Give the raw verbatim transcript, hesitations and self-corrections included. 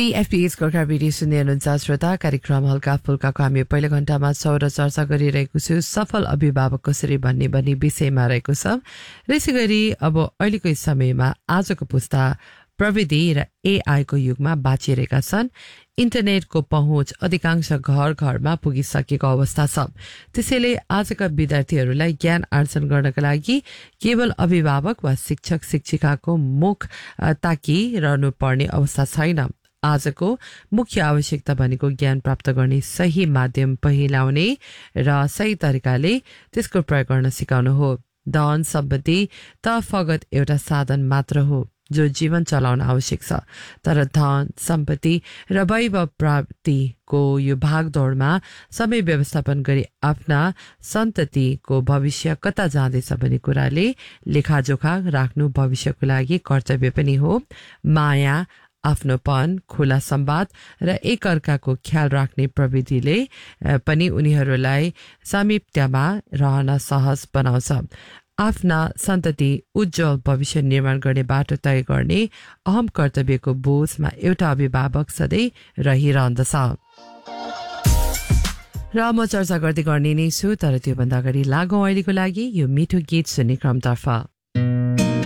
पीएफपीएस Gorkha radio सुन्दै हुनुहुन्छ श्रोता। कार्यक्रम हल्का फुल्काको हामी पहिलो घण्टामा सौर चर्चा गरिरहेको छु सफल अभिभावक कसरी भन्ने भन्ने विषयमा रहेको छ। यसै गरी अब अहिलेको समयमा आजको पुस्ता प्रविधि र एआई को युगमा बाँचिरहेका छन्। इन्टरनेटको पहुँच अधिकांश घर घरमा पुगिसकेको अवस्था छ। त्यसैले आजका विद्यार्थीहरूलाई ज्ञान आर्जन गर्नका लागि केवल अभिभावक वा शिक्षक शिक्षिकाको मुख ताकिरहनु पर्ने अवस्था छैन। आजको मुख्य आवश्यकता भनेको ज्ञान प्राप्त गर्ने सही माध्यम पहिलाउने र सही तरिकाले त्यसको प्रयोग गर्न सिकाउनु हो। धन सम्पत्ति त फगत एउटा साधन मात्र हो जो जीवन चलाउन आवश्यक छ, तर धन सम्पत्ति र वैभव प्राप्तिको यो भागदौडमा समय व्यवस्थापन गरी आफ्ना सन्ततिको भविष्य कता जाँदैछ भन्ने कुराले लेखाजोखा राख्नु भविष्यको लागि कर्तव्य पनि हो। माया, आफ्नोपन, खुला संवाद र एकअर्काको ख्याल राख्ने प्रविधिले पनि उनीहरूलाई सामिप्यमा रहन सहज बनाउँछ। आफ्ना सन्तति उज्जवल भविष्य निर्माण गर्ने बाटो तय गर्ने अहम कर्तव्यको बोझमा एउटा अभिभावक सधैँ रहिरहँदछ। र म चर्चा गर्दै गर्ने नै छु, तर त्योभन्दा अगाडि लागौँ अहिलेको लागि यो मिठो गीत सुन्ने क्रमतर्फ।